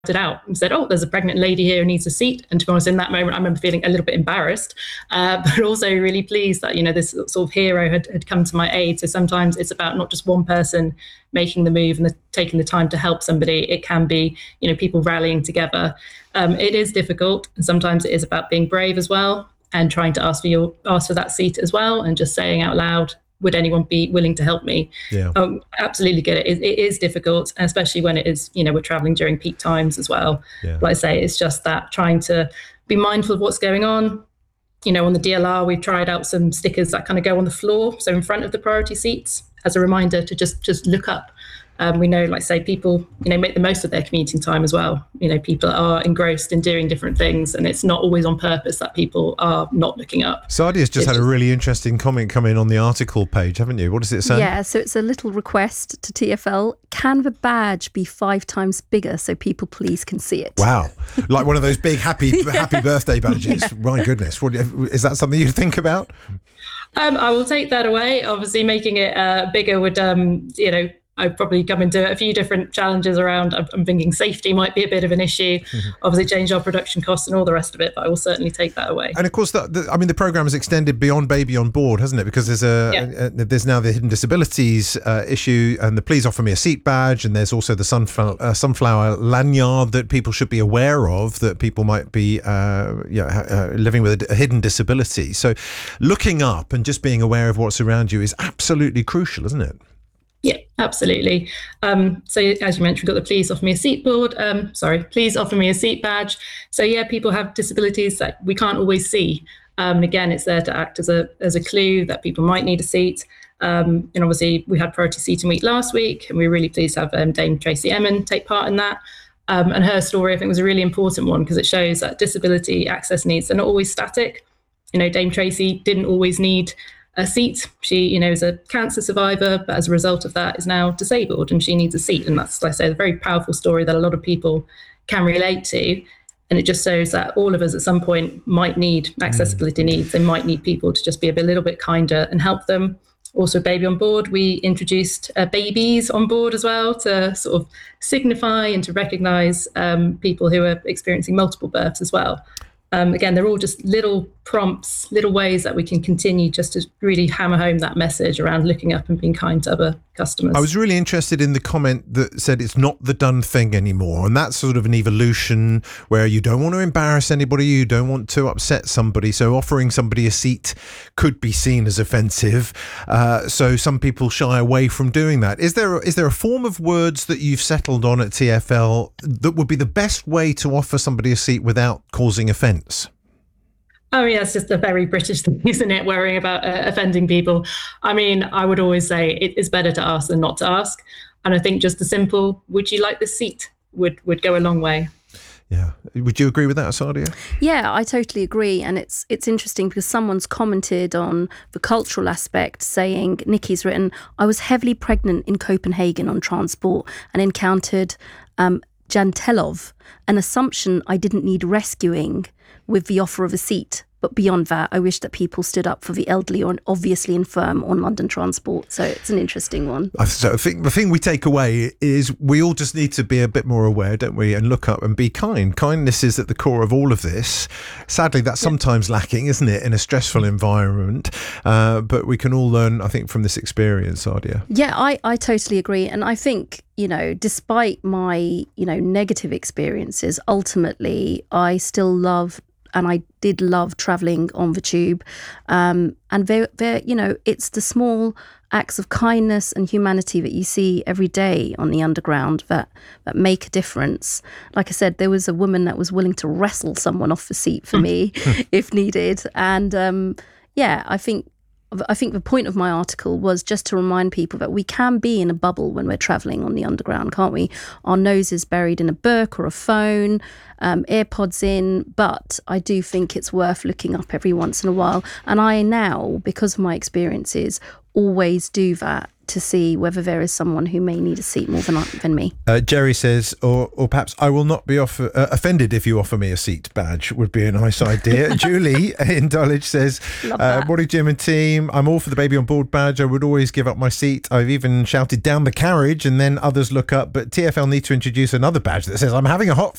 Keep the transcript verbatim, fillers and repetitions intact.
it out and said, oh, there's a pregnant lady here who needs a seat. And to be honest, in that moment, I remember feeling a little bit embarrassed, uh, but also really pleased that, you know, this sort of hero had, had come to my aid. So sometimes it's about not just one person making the move and the, taking the time to help somebody. It can be, you know, people rallying together. Um, it is difficult. And sometimes it is about being brave as well and trying to ask for your, ask for that seat as well. And just saying out loud, would anyone be willing to help me? Yeah. Um, absolutely get it. it. It is difficult, especially when it is, you know, we're traveling during peak times as well. Yeah. Like I say, it's just that trying to be mindful of what's going on. You know, on the D L R, we've tried out some stickers that kind of go on the floor, so in front of the priority seats, as a reminder to just just look up. Um, we know, like say, people, you know, make the most of their commuting time as well. You know, people are engrossed in doing different things, and it's not always on purpose that people are not looking up. Sadia's just it's had just, a really interesting comment come in on the article page, haven't you? What does it say? Yeah, so it's a little request to T F L. Can the badge be five times bigger so people please can see it? Wow. Like one of those big happy yeah. happy birthday badges. Yeah. My goodness. What, is that something you think about? Um, I will take that away. Obviously, making it uh, bigger would, um, you know, I've probably come into a few different challenges around. I'm thinking safety might be a bit of an issue. Mm-hmm. Obviously, change our production costs and all the rest of it, but I will certainly take that away. And of course, the, the, I mean, the program has extended beyond Baby on Board, hasn't it? Because there's a, yeah. a, a there's now the hidden disabilities uh, issue, and the Please Offer Me a Seat badge, and there's also the sunflower, uh, sunflower lanyard that people should be aware of, that people might be uh, you know, uh, living with a, a hidden disability. So, looking up and just being aware of what's around you is absolutely crucial, isn't it? Yeah, absolutely. Um, so as you mentioned, we've got the Please Offer Me a Seat board. Um, sorry, Please Offer Me a Seat badge. So yeah, people have disabilities that we can't always see. Um, again, it's there to act as a as a clue that people might need a seat. Um, and obviously, we had Priority Seating Week last week, and we were really pleased to have um, Dame Tracy Emin take part in that. Um, and her story, I think, was a really important one because it shows that disability access needs are not always static. You know, Dame Tracy didn't always need a seat. She, you know, is a cancer survivor, but as a result of that is now disabled and she needs a seat. And that's, like I say, a very powerful story that a lot of people can relate to. And it just shows that all of us at some point might need accessibility mm. needs. They might need people to just be a, bit, a little bit kinder and help them. Also, Baby on Board, we introduced uh, babies on board as well to sort of signify and to recognise um, people who are experiencing multiple births as well. Um, again, they're all just little prompts, little ways that we can continue just to really hammer home that message around looking up and being kind to other customers. I was really interested in the comment that said it's not the done thing anymore. And that's sort of an evolution where you don't want to embarrass anybody, you don't want to upset somebody. So offering somebody a seat could be seen as offensive. Uh, so some people shy away from doing that. Is there, is there a form of words that you've settled on at T F L that would be the best way to offer somebody a seat without causing offence? Oh, yeah, it's just a very British thing, isn't it? Worrying about uh, offending people. I mean, I would always say it is better to ask than not to ask. And I think just the simple, would you like this seat, would, would go a long way. Yeah. Would you agree with that, Sadia? Yeah, I totally agree. And it's it's interesting because someone's commented on the cultural aspect saying, Nikki's written, I was heavily pregnant in Copenhagen on transport and encountered um, Jantelov, an assumption I didn't need rescuing with the offer of a seat. But beyond that, I wish that people stood up for the elderly or obviously infirm on London transport. So it's an interesting one. So I think the thing we take away is we all just need to be a bit more aware, don't we? And look up and be kind. Kindness is at the core of all of this. Sadly, that's sometimes yeah. lacking, isn't it, in a stressful environment? Uh, but we can all learn, I think, from this experience, Sadia. Yeah, I, I totally agree. And I think, you know, despite my, you know, negative experiences, ultimately, I still love and I did love travelling on the tube. Um, and they're, they're, you know, it's the small acts of kindness and humanity that you see every day on the Underground that, that make a difference. Like I said, there was a woman that was willing to wrestle someone off the seat for me if needed. And um, yeah, I think I think the point of my article was just to remind people that we can be in a bubble when we're travelling on the Underground, can't we? Our nose is buried in a book or a phone, um, AirPods in, but I do think it's worth looking up every once in a while. And I now, because of my experiences, always do that to see whether there is someone who may need a seat more than, than me. Uh, Jerry says, or or perhaps I will not be offer, uh, offended if you offer me a seat badge would be a nice idea. Julie in Dulwich says, uh, morning Jim and team, I'm all for the Baby on Board badge. I would always give up my seat. I've even shouted down the carriage and then others look up, but T F L need to introduce another badge that says I'm having a hot